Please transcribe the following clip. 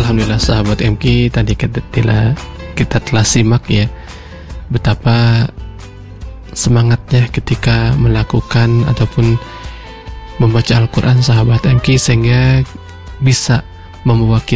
Alhamdulillah sahabat MQ, tadi kita telah simak ya betapa semangatnya ketika melakukan ataupun membaca Al-Quran sahabat MQ, sehingga bisa membawa kita